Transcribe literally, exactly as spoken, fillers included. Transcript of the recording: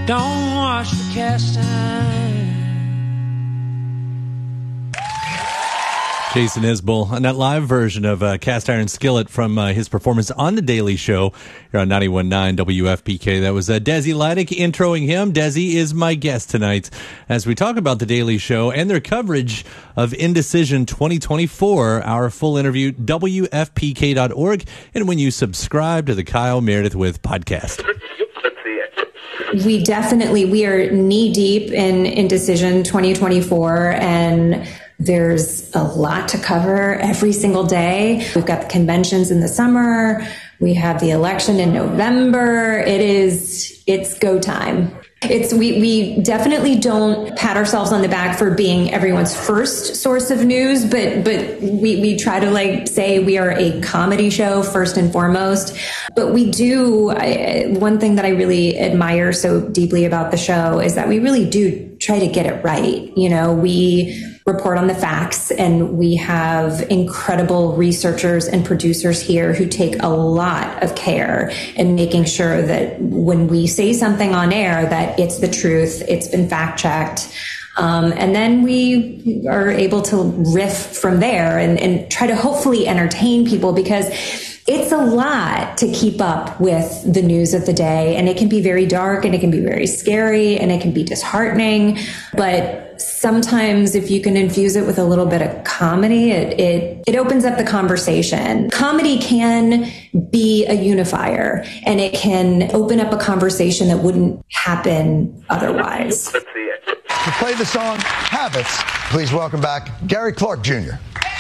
Don't wash the cast iron. Jason Isbell on that live version of uh, Cast Iron Skillet from uh, his performance on The Daily Show here on ninety-one point nine W F P K. That was uh, Desi Lydic introing him. Desi is my guest tonight as we talk about The Daily Show and their coverage of Indecision twenty twenty-four. Our full interview, W F P K dot org, and when you subscribe to the Kyle Meredith With podcast. We definitely, we are knee deep in Indecision twenty twenty-four, and there's a lot to cover every single day. We've got the conventions in the summer. We have the election in November. It is, it's go time. It's, we, we definitely don't pat ourselves on the back for being everyone's first source of news, but, but we, we try to like say we are a comedy show first and foremost. But we do, I, one thing that I really admire so deeply about the show is that we really do try to get it right. You know, we report on the facts, and we have incredible researchers and producers here who take a lot of care in making sure that when we say something on air, that it's the truth, it's been fact checked. Um, and then we are able to riff from there and, and try to hopefully entertain people, because it's a lot to keep up with the news of the day, and it can be very dark, and it can be very scary, and it can be disheartening. But sometimes if you can infuse it with a little bit of comedy, it, it, it opens up the conversation. Comedy can be a unifier, and it can open up a conversation that wouldn't happen otherwise. To play the song Habits, please welcome back Gary Clark Junior